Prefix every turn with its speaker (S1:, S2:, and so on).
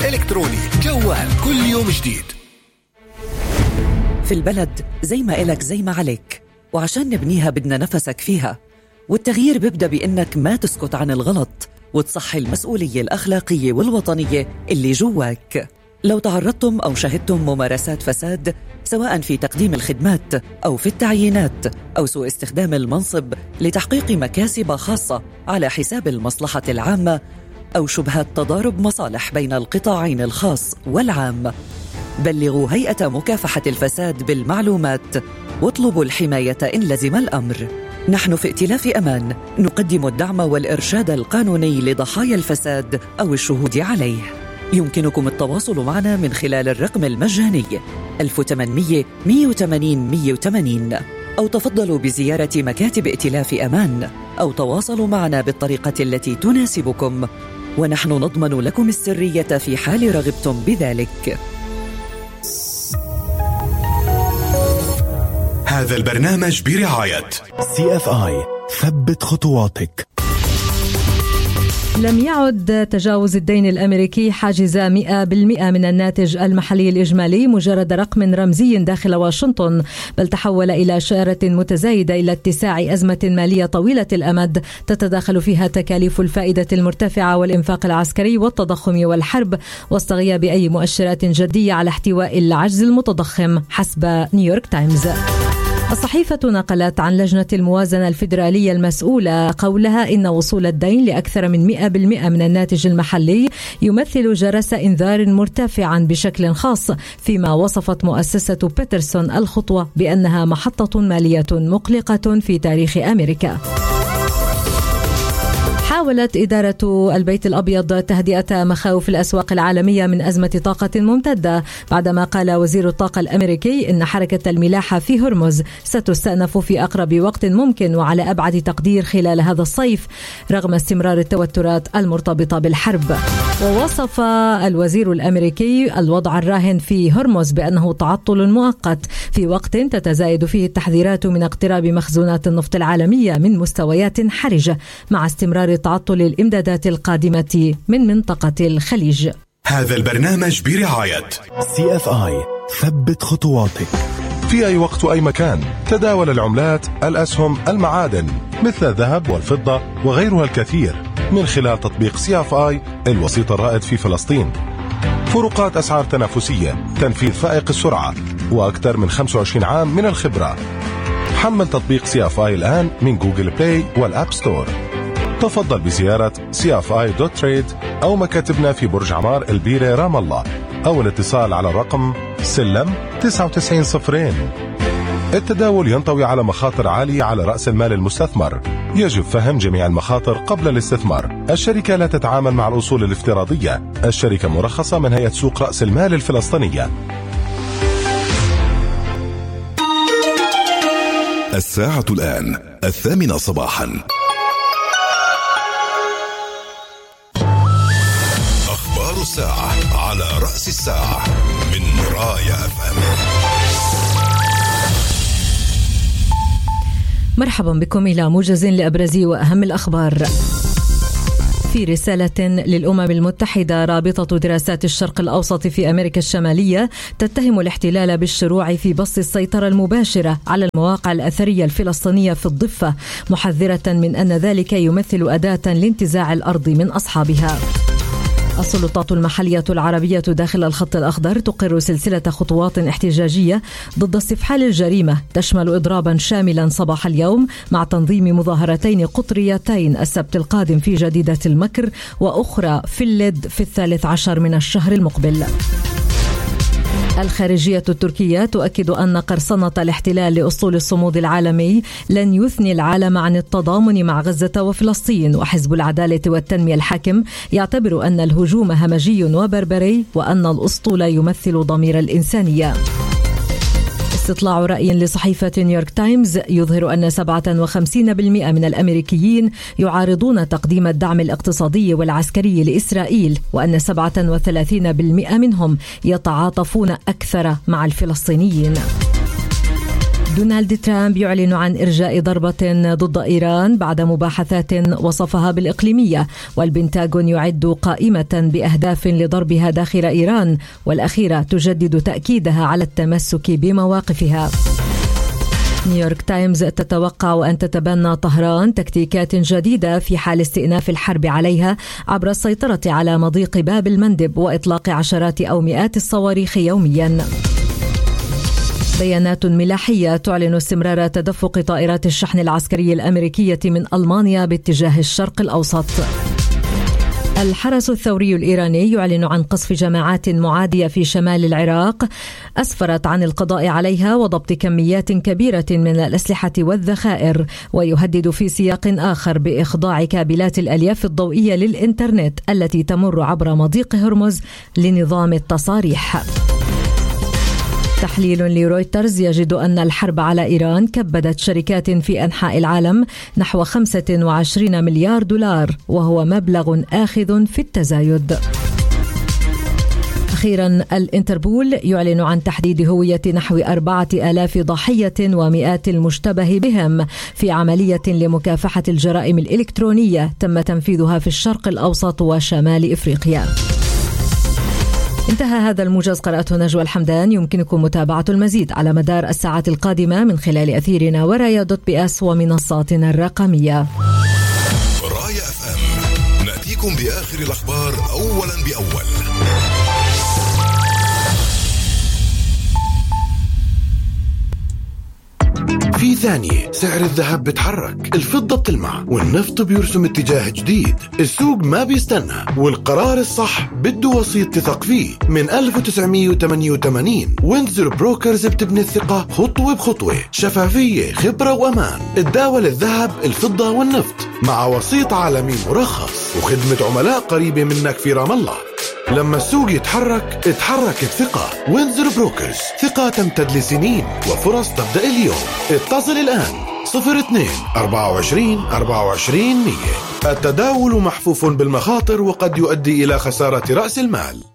S1: الإلكتروني جوال كل يوم جديد.
S2: في البلد زي ما إلك زي ما عليك، وعشان نبنيها بدنا نفسك فيها. والتغيير بيبدأ بإنك ما تسكت عن الغلط وتصحي المسؤولية الأخلاقية والوطنية اللي جواك. لو تعرضتم أو شهدتم ممارسات فساد سواء في تقديم الخدمات أو في التعيينات أو سوء استخدام المنصب لتحقيق مكاسب خاصة على حساب المصلحة العامة أو شبهات تضارب مصالح بين القطاعين الخاص والعام، بلغوا هيئة مكافحة الفساد بالمعلومات واطلبوا الحماية إن لزم الأمر. نحن في ائتلاف أمان نقدم الدعم والإرشاد القانوني لضحايا الفساد أو الشهود عليه. يمكنكم التواصل معنا من خلال الرقم المجاني 1800 180 180 أو تفضلوا بزيارة مكاتب ائتلاف أمان أو تواصلوا معنا بالطريقة التي تناسبكم، ونحن نضمن لكم السرية في حال رغبتم بذلك.
S1: هذا البرنامج برعاية
S3: CFI. ثبت خطواتك.
S4: لم يعد تجاوز الدين الأمريكي حاجز 100% من الناتج المحلي الإجمالي مجرد رقم رمزي داخل واشنطن، بل تحول إلى إشارة متزايدة إلى اتساع أزمة مالية طويلة الأمد تتداخل فيها تكاليف الفائدة المرتفعة والإنفاق العسكري والتضخم والحرب، وسط غياب أي مؤشرات جدية على احتواء العجز المتضخم حسب نيويورك تايمز. الصحيفة نقلت عن لجنة الموازنة الفيدرالية المسؤولة قولها إن وصول الدين لأكثر من 100% من الناتج المحلي يمثل جرس إنذار مرتفعا بشكل خاص، فيما وصفت مؤسسة بيترسون الخطوة بأنها محطة مالية مقلقة في تاريخ أمريكا. حاولت إدارة البيت الأبيض تهدئة مخاوف الأسواق العالمية من أزمة طاقة ممتدة، بعدما قال وزير الطاقة الأمريكي إن حركة الملاحة في هرمز ستستأنف في أقرب وقت ممكن وعلى أبعد تقدير خلال هذا الصيف، رغم استمرار التوترات المرتبطة بالحرب. ووصف الوزير الأمريكي الوضع الراهن في هرمز بأنه تعطل مؤقت في وقت تتزايد فيه التحذيرات من اقتراب مخزونات النفط العالمية من مستويات حرجة، مع استمرار تعطل الإمدادات القادمة من منطقة الخليج.
S1: هذا البرنامج برعاية
S3: CFI. ثبت خطواتك.
S5: في أي وقت وأي مكان تداول العملات، الأسهم، المعادن مثل الذهب والفضة وغيرها الكثير من خلال تطبيق CFI الوسيط الرائد في فلسطين. فروقات أسعار تنافسية، تنفيذ فائق السرعة، وأكثر من 25 عام من الخبرة. حمل تطبيق CFI الآن من جوجل بلاي والأب ستور. تفضل بزيارة cfi.trade أو مكاتبنا في برج عمار البيرة رام الله، أو الاتصال على الرقم سلم 9902. التداول ينطوي على مخاطر عالية على رأس المال المستثمر، يجب فهم جميع المخاطر قبل الاستثمار. الشركة لا تتعامل مع الأصول الافتراضية. الشركة مرخصة من هيئة سوق رأس المال الفلسطينية.
S1: الساعة الآن 8 صباحا. أخبار الساعة على رأس الساعة من راية FM.
S4: مرحبا بكم إلى موجز لأبرز وأهم الأخبار. في رسالة للأمم المتحدة، رابطة دراسات الشرق الأوسط في أمريكا الشمالية تتهم الاحتلال بالشروع في بسط السيطرة المباشرة على المواقع الأثرية الفلسطينية في الضفة، محذرة من أن ذلك يمثل أداة لانتزاع الأرض من أصحابها. السلطات المحلية العربية داخل الخط الأخضر تقر سلسلة خطوات احتجاجية ضد استفحال الجريمة، تشمل إضرابا شاملا صباح اليوم مع تنظيم مظاهرتين قطريتين السبت القادم في جديدة المكر، وأخرى في اللد في 13 من الشهر المقبل. الخارجية التركية تؤكد أن قرصنة الاحتلال لأسطول الصمود العالمي لن يثني العالم عن التضامن مع غزة وفلسطين، وحزب العدالة والتنمية الحاكم يعتبر أن الهجوم همجي وبربري وأن الأسطول يمثل ضمير الإنسانية. استطلاع رأي لصحيفة نيويورك تايمز يظهر أن 57% من الأمريكيين يعارضون تقديم الدعم الاقتصادي والعسكري لإسرائيل، وأن 37% منهم يتعاطفون أكثر مع الفلسطينيين. دونالد ترامب يعلن عن إرجاء ضربة ضد إيران بعد مباحثات وصفها بالإقليمية، والبنتاغون يعد قائمة بأهداف لضربها داخل إيران، والأخيرة تجدد تأكيدها على التمسك بمواقفها. نيويورك تايمز تتوقع أن تتبنى طهران تكتيكات جديدة في حال استئناف الحرب عليها عبر السيطرة على مضيق باب المندب وإطلاق عشرات أو مئات الصواريخ يوميا. بيانات ملاحية تعلن استمرار تدفق طائرات الشحن العسكري الأمريكية من ألمانيا باتجاه الشرق الأوسط. الحرس الثوري الإيراني يعلن عن قصف جماعات معادية في شمال العراق أسفرت عن القضاء عليها وضبط كميات كبيرة من الأسلحة والذخائر، ويهدد في سياق آخر بإخضاع كابلات الألياف الضوئية للإنترنت التي تمر عبر مضيق هرمز لنظام التصاريح. تحليل لرويترز يجد أن الحرب على إيران كبدت شركات في أنحاء العالم نحو 25 مليار دولار، وهو مبلغ آخذ في التزايد. أخيرا الإنتربول يعلن عن تحديد هوية نحو 4000 ضحية ومئات المشتبه بهم في عملية لمكافحة الجرائم الإلكترونية تم تنفيذها في الشرق الأوسط وشمال إفريقيا. انتهى هذا الموجز، قرأته نجوى الحمدان. يمكنكم متابعة المزيد على مدار الساعات القادمة من خلال أثيرنا ورايا.بس ومنصاتنا الرقمية.
S1: رايا FM نأتيكم بآخر الأخبار أولا بأول.
S6: في ثانية سعر الذهب بتحرك، الفضة بتلمع، والنفط بيرسم اتجاه جديد. السوق ما بيستنى، والقرار الصح بده وسيط تثق فيه. من 1988 وينزر بروكرز بتبني الثقة خطوة بخطوة، شفافية، خبرة وأمان. تداول الذهب، الفضة والنفط مع وسيط عالمي مرخص وخدمة عملاء قريبة منك في رام الله. لما السوق يتحرك بثقة. وينزر بروكرز، ثقة تمتد لسنين وفرص تبدأ اليوم. اتصل الآن 02 24 24 100. التداول محفوف بالمخاطر وقد يؤدي إلى خسارة رأس المال.